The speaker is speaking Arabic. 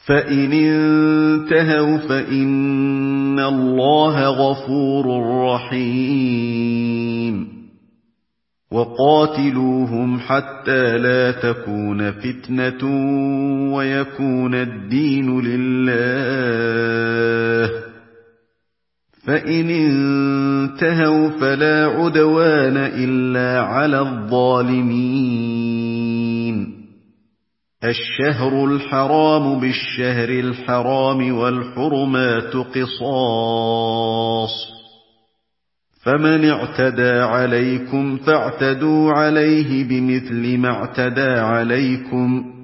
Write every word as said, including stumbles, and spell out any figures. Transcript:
فَإِنِ انتَهَوْا فَإِنَّ اللَّهَ غَفُورٌ رَّحِيمٌ وَقَاتِلُوهُمْ حَتَّىٰ لَا تَكُونَ فِتْنَةٌ وَيَكُونَ الدِّينُ لِلَّهِ ۖ فَإِنِ انتَهَوْا فَلَا عُدْوَانَ إِلَّا عَلَى الظَّالِمِينَ الشَّهْرُ الْحَرَامُ بِالشَّهْرِ الْحَرَامِ وَالْحُرُمَاتُ قِصَاصٌ ۚ فَمَنِ اعْتَدَىٰ عَلَيْكُمْ فَاعْتَدُوا عَلَيْهِ بِمِثْلِ مَا اعْتَدَىٰ عَلَيْكُمْ ۚ